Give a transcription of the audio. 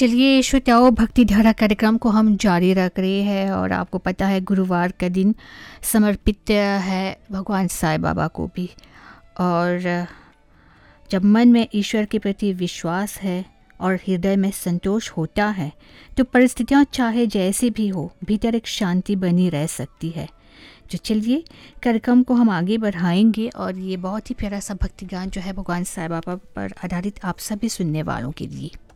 चलिए श्रोताओं, भक्ति धारा कार्यक्रम को हम जारी रख रहे हैं और आपको पता है गुरुवार का दिन समर्पित है भगवान साईं बाबा को भी। और जब मन में ईश्वर के प्रति विश्वास है और हृदय में संतोष होता है तो परिस्थितियाँ चाहे जैसी भी हो, भीतर एक शांति बनी रह सकती है। तो चलिए कार्यक्रम को हम आगे बढ़ाएंगे और ये बहुत ही प्यारा सा भक्ति गान जो है भगवान साईं बाबा पर आधारित आप सभी सुनने वालों के लिए।